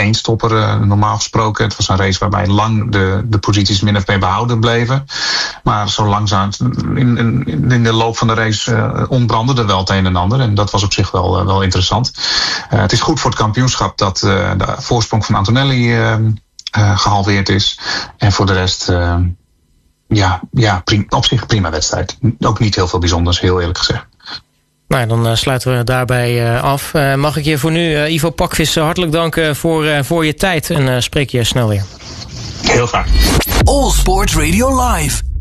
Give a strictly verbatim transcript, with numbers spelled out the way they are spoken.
één stopper uh, normaal gesproken. Het was een race waarbij lang de, de posities min of meer behouden bleven. Maar zo langzaam in, in, in de loop van de race uh, ontbrandde er wel het een en ander. En dat was op zich wel, uh, wel interessant. Uh, het is goed voor het kampioenschap dat uh, de voorsprong van Antonelli uh, uh, gehalveerd is. En voor de rest, uh, ja, ja prim, op zich prima wedstrijd. Ook niet heel veel bijzonders, heel eerlijk gezegd. Nou, dan uh, sluiten we daarbij uh, af. Uh, mag ik je voor nu, uh, Ivo Pakvis, uh, hartelijk danken voor, uh, voor je tijd. En uh, spreek je snel weer. Heel graag. All Sports Radio Live.